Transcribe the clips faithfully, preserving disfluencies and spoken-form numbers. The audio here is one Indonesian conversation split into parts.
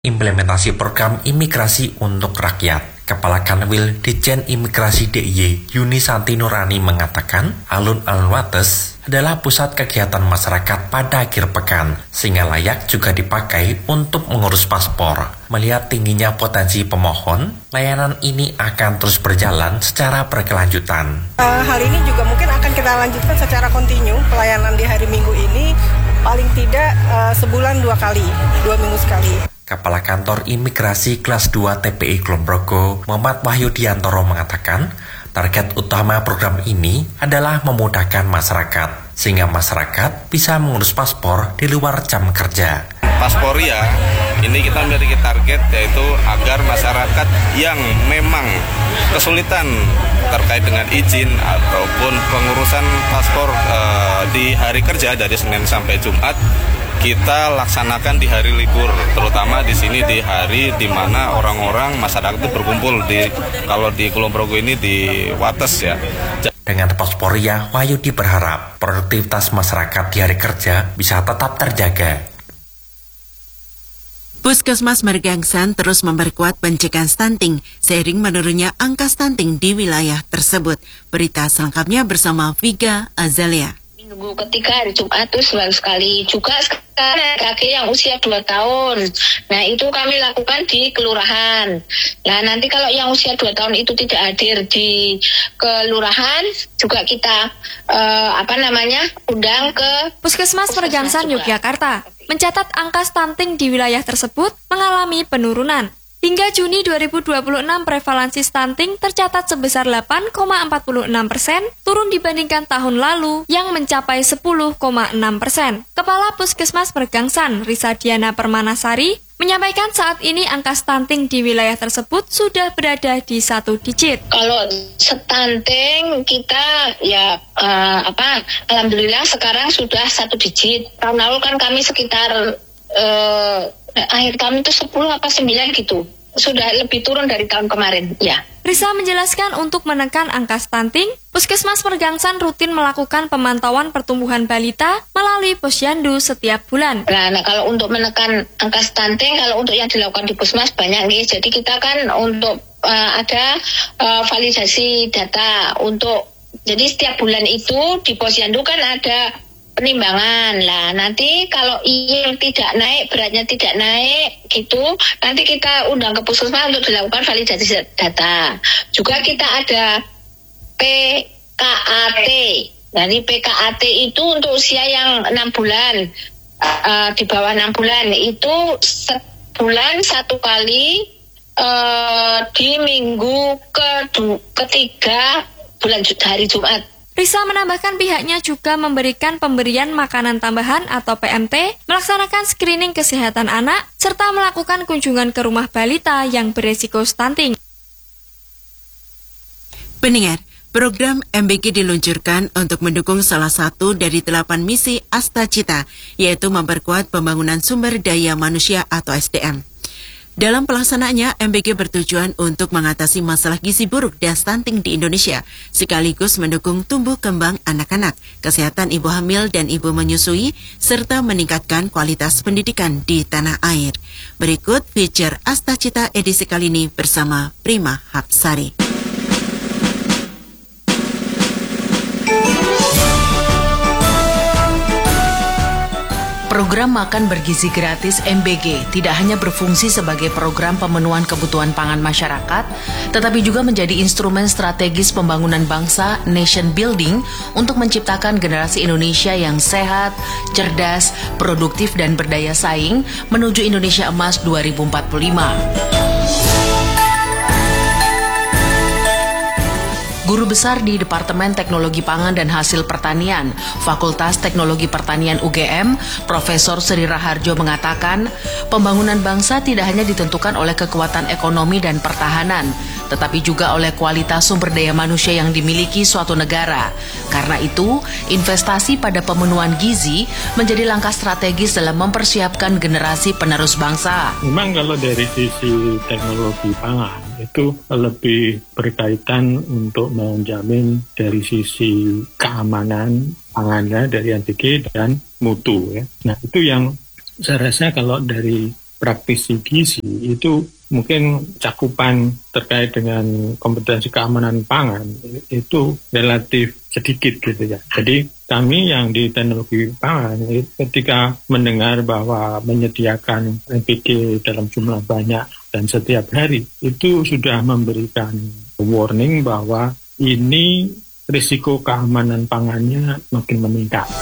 Implementasi program imigrasi untuk rakyat. Kepala Kanwil Ditjen Imigrasi D I Y, Yuni Santi Nurani mengatakan, alun-alun Wates adalah pusat kegiatan masyarakat pada akhir pekan, sehingga layak juga dipakai untuk mengurus paspor. Melihat tingginya potensi pemohon, layanan ini akan terus berjalan secara berkelanjutan. Uh, hal ini juga mungkin akan kita lanjutkan secara kontinu, pelayanan di hari Minggu ini paling tidak uh, sebulan dua kali, dua minggu sekali. Kepala Kantor Imigrasi Kelas dua T P I Kulonprogo, Muhammad Wahyu Diantoro mengatakan, target utama program ini adalah memudahkan masyarakat, sehingga masyarakat bisa mengurus paspor di luar jam kerja. Pasporia, ini kita memiliki target yaitu agar masyarakat yang memang kesulitan terkait dengan izin ataupun pengurusan paspor uh, di hari kerja dari Senin sampai Jumat, kita laksanakan di hari libur, terutama di sini di hari di mana orang-orang masyarakat itu berkumpul di kalau di Kulonprogo ini di Wates ya. Dengan Pasporia, Wahyudi berharap produktivitas masyarakat di hari kerja bisa tetap terjaga. Puskesmas Mergangsan terus memperkuat pencegahan stunting seiring menurunnya angka stunting di wilayah tersebut. Berita selengkapnya bersama Viga Azalia. Minggu ketiga hari Jumat itu selalu sekali. Juga sekarang kakek yang usia dua tahun. Nah itu kami lakukan di kelurahan. Nah nanti kalau yang usia dua tahun itu tidak hadir di kelurahan, juga kita uh, apa namanya undang ke Puskesmas Mergangsan Yogyakarta. Mencatat angka stunting di wilayah tersebut mengalami penurunan. Hingga Juni dua ribu dua puluh enam, prevalensi stunting tercatat sebesar delapan koma empat puluh enam persen, turun dibandingkan tahun lalu yang mencapai sepuluh koma enam persen. Kepala Puskesmas Mergangsan, Risa Diana Permanasari, menyampaikan saat ini angka stunting di wilayah tersebut sudah berada di satu digit. Kalau stunting kita ya uh, apa, alhamdulillah sekarang sudah satu digit. Tahun lalu kan kami sekitar uh, akhir tahun itu sepuluh apa sembilan gitu. Sudah lebih turun dari tahun kemarin, ya. Risa menjelaskan untuk menekan angka stunting, Puskesmas Mergangsan rutin melakukan pemantauan pertumbuhan balita melalui posyandu setiap bulan. Nah, nah kalau untuk menekan angka stunting, kalau untuk yang dilakukan di Puskesmas banyak nih. Jadi kita kan untuk uh, ada uh, validasi data untuk, jadi setiap bulan itu di posyandu kan ada penimbangan lah. Nanti kalau yang tidak naik, beratnya tidak naik gitu, nanti kita undang ke puskesmas untuk dilakukan validasi data. Juga kita ada P K A T. Jadi P K A T itu untuk usia yang enam bulan, uh, di bawah enam bulan itu sebulan satu kali uh, di minggu kedu- ketiga bulan hari Jumat. Risa menambahkan pihaknya juga memberikan pemberian makanan tambahan atau P M T, melaksanakan screening kesehatan anak, serta melakukan kunjungan ke rumah balita yang beresiko stunting. Pendengar, program M B G diluncurkan untuk mendukung salah satu dari delapan misi Astacita, yaitu memperkuat pembangunan sumber daya manusia atau S D M. Dalam pelaksanaannya, M B G bertujuan untuk mengatasi masalah gizi buruk dan stunting di Indonesia, sekaligus mendukung tumbuh kembang anak-anak, kesehatan ibu hamil dan ibu menyusui, serta meningkatkan kualitas pendidikan di tanah air. Berikut feature Astacita edisi kali ini bersama Prima Hapsari. Program Makan Bergizi Gratis M B G tidak hanya berfungsi sebagai program pemenuhan kebutuhan pangan masyarakat, tetapi juga menjadi instrumen strategis pembangunan bangsa, nation building, untuk menciptakan generasi Indonesia yang sehat, cerdas, produktif, dan berdaya saing menuju Indonesia Emas dua ribu empat puluh lima. Guru besar di Departemen Teknologi Pangan dan Hasil Pertanian, Fakultas Teknologi Pertanian U G M, Profesor Sri Raharjo mengatakan, pembangunan bangsa tidak hanya ditentukan oleh kekuatan ekonomi dan pertahanan, tetapi juga oleh kualitas sumber daya manusia yang dimiliki suatu negara. Karena itu, investasi pada pemenuhan gizi menjadi langkah strategis dalam mempersiapkan generasi penerus bangsa. Memang kalau dari sisi teknologi pangan, itu lebih berkaitan untuk menjamin dari sisi keamanan pangannya dari N T G dan mutu ya. Nah itu yang saya rasa kalau dari praktisi gizi itu mungkin cakupan terkait dengan kompetensi keamanan pangan itu relatif sedikit gitu ya. Jadi kami yang di teknologi pangan ketika mendengar bahwa menyediakan M P G dalam jumlah banyak dan setiap hari itu sudah memberikan warning bahwa ini risiko keamanan pangannya makin meningkat.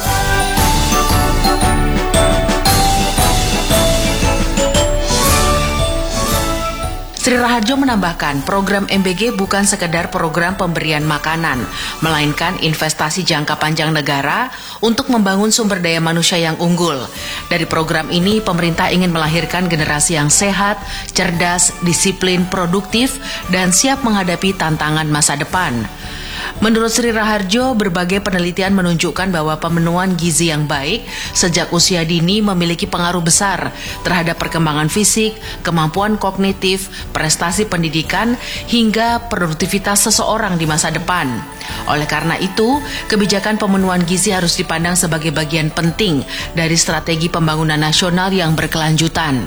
Sri Raharjo menambahkan, program M B G bukan sekedar program pemberian makanan, melainkan investasi jangka panjang negara untuk membangun sumber daya manusia yang unggul. Dari program ini, pemerintah ingin melahirkan generasi yang sehat, cerdas, disiplin, produktif, dan siap menghadapi tantangan masa depan. Menurut Sri Raharjo, berbagai penelitian menunjukkan bahwa pemenuhan gizi yang baik sejak usia dini memiliki pengaruh besar terhadap perkembangan fisik, kemampuan kognitif, prestasi pendidikan, hingga produktivitas seseorang di masa depan. Oleh karena itu, kebijakan pemenuhan gizi harus dipandang sebagai bagian penting dari strategi pembangunan nasional yang berkelanjutan.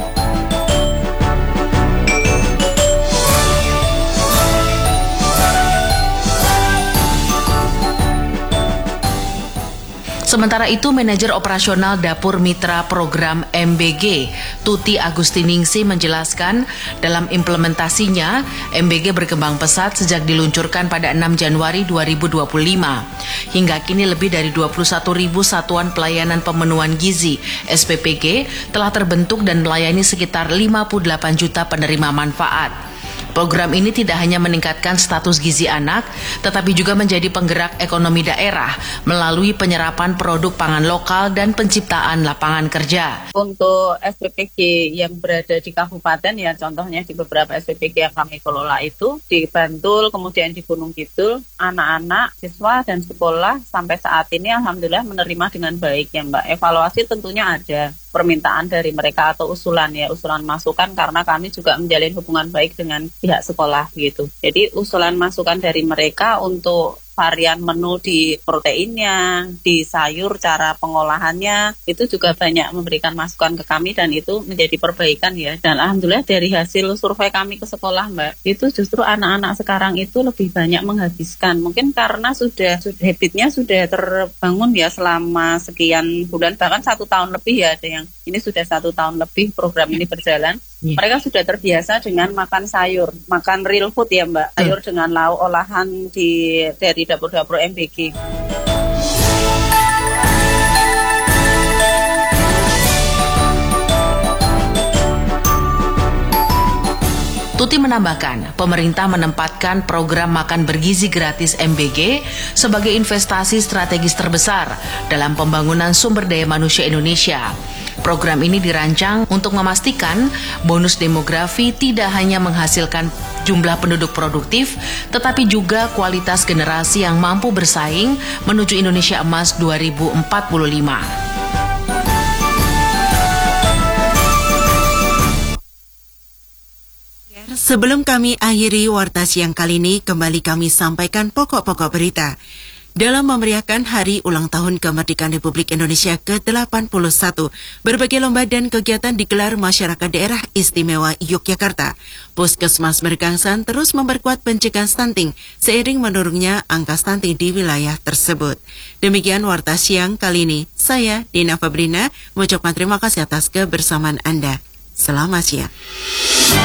Sementara itu, Manajer Operasional Dapur Mitra Program M B G, Tuti Agustiningsi menjelaskan, dalam implementasinya, M B G berkembang pesat sejak diluncurkan pada enam Januari dua ribu dua puluh lima. Hingga kini lebih dari dua puluh satu ribu satuan pelayanan pemenuhan gizi S P P G telah terbentuk dan melayani sekitar lima puluh delapan juta penerima manfaat. Program ini tidak hanya meningkatkan status gizi anak, tetapi juga menjadi penggerak ekonomi daerah melalui penyerapan produk pangan lokal dan penciptaan lapangan kerja. Untuk S P P G yang berada di kabupaten, ya contohnya di beberapa S P P G yang kami kelola itu, di Bantul, kemudian di Gunung Kidul, anak-anak, siswa, dan sekolah sampai saat ini alhamdulillah menerima dengan baik ya Mbak. Evaluasi tentunya ada. Permintaan dari mereka atau usulan ya, usulan masukan karena kami juga menjalin hubungan baik dengan pihak sekolah gitu. Jadi usulan masukan dari mereka untuk varian menu di proteinnya, di sayur, cara pengolahannya, itu juga banyak memberikan masukan ke kami dan itu menjadi perbaikan ya. Dan alhamdulillah dari hasil survei kami ke sekolah Mbak, itu justru anak-anak sekarang itu lebih banyak menghabiskan. Mungkin karena sudah, sudah habitnya sudah terbangun ya selama sekian bulan, bahkan satu tahun lebih ya, ada yang ini sudah satu tahun lebih program ini berjalan. Yeah. Mereka sudah terbiasa dengan makan sayur, makan real food ya Mbak, sayur yeah. dengan lauk olahan di dari dapur-dapur M B G. Tuti menambahkan, pemerintah menempatkan program makan bergizi gratis M B G sebagai investasi strategis terbesar dalam pembangunan sumber daya manusia Indonesia. Program ini dirancang untuk memastikan bonus demografi tidak hanya menghasilkan jumlah penduduk produktif, tetapi juga kualitas generasi yang mampu bersaing menuju Indonesia Emas dua ribu empat puluh lima. Sebelum kami akhiri Warta Siang kali ini, kembali kami sampaikan pokok-pokok berita. Dalam memeriahkan Hari Ulang Tahun Kemerdekaan Republik Indonesia ke delapan puluh satu, berbagai lomba dan kegiatan digelar masyarakat daerah istimewa Yogyakarta. Puskesmas Mergangsan terus memperkuat pencegahan stunting seiring menurunnya angka stunting di wilayah tersebut. Demikian Warta Siang kali ini. Saya, Dina Fabrina, mengucapkan terima kasih atas kebersamaan Anda. Selamat siang.